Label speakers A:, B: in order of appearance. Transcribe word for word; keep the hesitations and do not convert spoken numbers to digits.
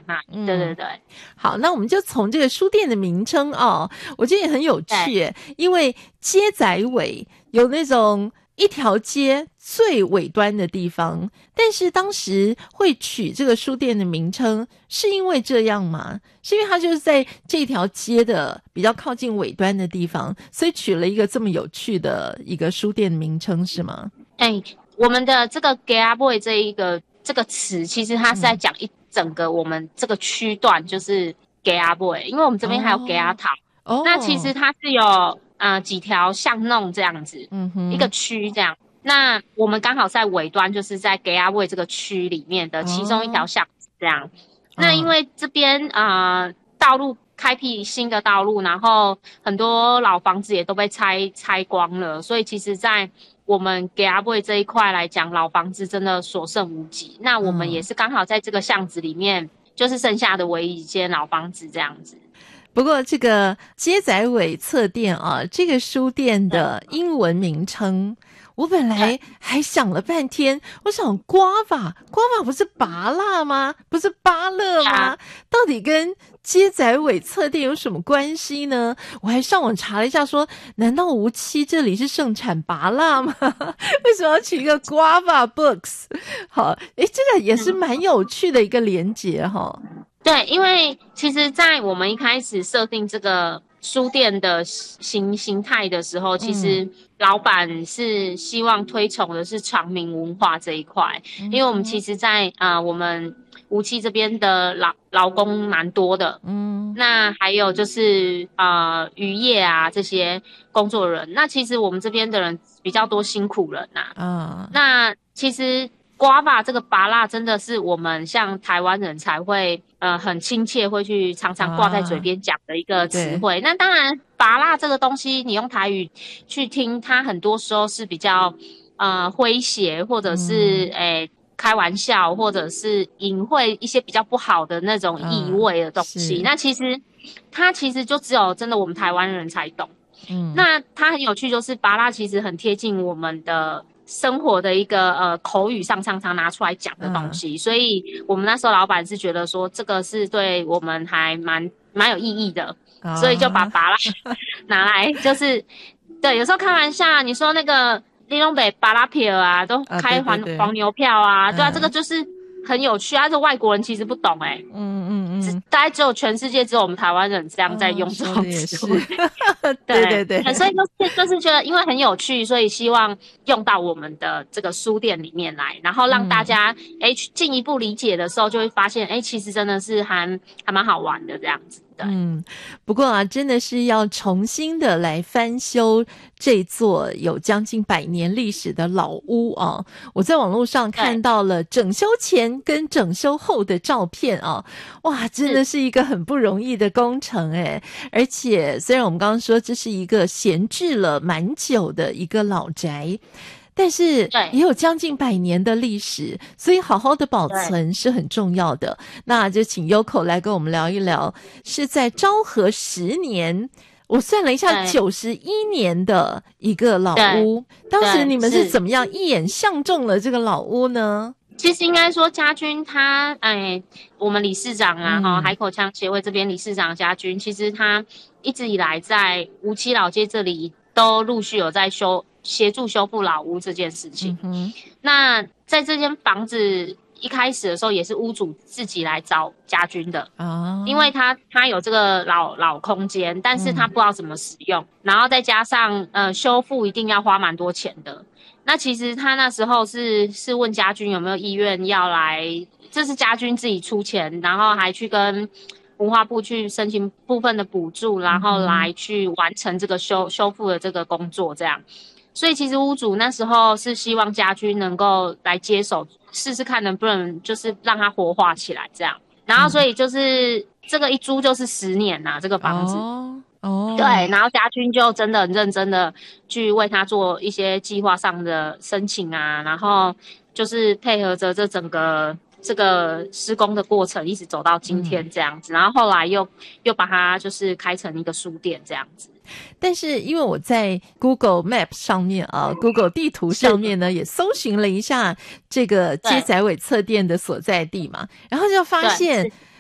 A: 那里、嗯、对对对。
B: 好，那我们就从这个书店的名称哦，我觉得也很有趣，因为街仔尾有那种一条街最尾端的地方，但是当时会取这个书店的名称是因为这样吗？是因为它就是在这条街的比较靠近尾端的地方，所以取了一个这么有趣的一个书店的名称是吗？
A: 哎，我们的这个 Gaya Boy 这一个这个词，其实它是在讲一整个我们这个区段，就是 Gaya Boy， 因为我们这边还有 Gaya Town，哦，那其实它是有呃几条巷弄这样子，嗯哼，一个区这样。那我们刚好在尾端，就是在 Gaya Boy 这个区里面的其中一条巷子这样。哦、那因为这边呃道路开辟新的道路，然后很多老房子也都被拆拆光了，所以其实在我们 Gaya Boy 这一块来讲，老房子真的所剩无几。那我们也是刚好在这个巷子里面，就是剩下的唯一一间老房子这样子。
B: 不过这个街仔尾侧店啊，这个书店的英文名称，我本来还想了半天，我想瓜吧，瓜吧不是拔辣吗？不是芭乐吗？到底跟街仔尾侧店有什么关系呢？我还上网查了一下说，难道无锡这里是盛产芭乐吗？为什么要取一个瓜吧 Books？ 好，诶，这个也是蛮有趣的一个连结哈。
A: 对，因为其实在我们一开始设定这个书店的形形态的时候，其实老板是希望推崇的是长明文化这一块，嗯、因为我们其实在呃我们无锡这边的劳劳工蛮多的，嗯，那还有就是呃渔业啊这些工作人，那其实我们这边的人比较多辛苦人呐、啊，嗯，那其实瓜吧这个芭乐真的是我们像台湾人才会呃很亲切会去常常挂在嘴边讲的一个词汇。那当然芭乐这个东西你用台语去听，它很多时候是比较呃诙谐，或者是诶、嗯、开玩笑，或者是隐晦一些比较不好的那种意味的东西。嗯、那其实它其实就只有真的我们台湾人才懂。嗯，那它很有趣，就是芭乐其实很贴近我们的生活的一个呃口语上常常拿出来讲的东西、嗯、所以我们那时候老板是觉得说这个是对我们还蛮蛮有意义的、哦、所以就把芭乐拿来就是对，有时候开玩笑你说那个你都买芭乐票啊，都开黄、啊、对对对黄牛票啊、嗯、对啊，这个就是很有趣啊，这外国人其实不懂哎、欸，嗯嗯嗯，大概只有全世界只有我们台湾人这样在用这种词汇、
B: 哦，对对对，
A: 所以就是就是觉得因为很有趣，所以希望用到我们的这个书店里面来，然后让大家哎进、嗯、一步理解的时候，就会发现哎，其实真的是还还蛮好玩的这样子。对，
B: 嗯，不过啊，真的是要重新的来翻修这座有将近百年历史的老屋啊！我在网络上看到了整修前跟整修后的照片啊，哇，真的是一个很不容易的工程诶。而且虽然我们刚刚说这是一个闲置了蛮久的一个老宅，但是也有将近百年的历史，所以好好的保存是很重要的。那就请 Yoko 来跟我们聊一聊，是在昭和十年，我算了一下九十一年的一个老屋，当时你们是怎么样一眼相中了这个老屋呢？
A: 其实应该说家军他哎，我们理事长啊哈、嗯、海口腔协会这边理事长家军，其实他一直以来在无锡老街这里都陆续有在修协助修复老屋这件事情、嗯、那在这间房子一开始的时候也是屋主自己来找家军的、哦、因为他他有这个老老空间，但是他不知道怎么使用、嗯、然后再加上呃修复一定要花蛮多钱的，那其实他那时候是是问家军有没有意愿要来，这是家军自己出钱，然后还去跟文化部去申请部分的补助，然后来去完成这个修修复的这个工作这样。所以其实屋主那时候是希望家军能够来接手试试看能不能就是让它活化起来这样，然后所以就是这个一租就是十年呐、啊、这个房子哦哦，对，然后家军就真的很认真的去为他做一些计划上的申请啊，然后就是配合着这整个这个施工的过程一直走到今天这样子、嗯、然后后来又又把它就是开成一个书店这样子。
B: 但是因为我在 Google Map 上面啊 Google 地图上面呢也搜寻了一下这个街仔尾侧店的所在地嘛，然后就发现